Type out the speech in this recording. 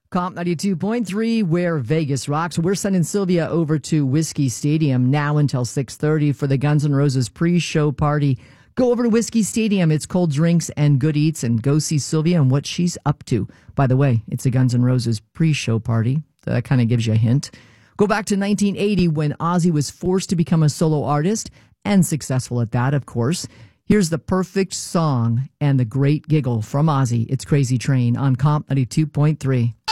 Comp 92.3, where Vegas rocks. We're sending Sylvia over to Whiskey Stadium now until 6:30 for the Guns N' Roses pre-show party. Go over to Whiskey Stadium. It's cold drinks and good eats, and go see Sylvia and what she's up to. By the way, it's a Guns N' Roses pre-show party. That kind of gives you a hint. Go back to 1980 when Ozzy was forced to become a solo artist, and successful at that, of course. Here's the perfect song and the great giggle from Ozzy. It's Crazy Train on Comp 92.3.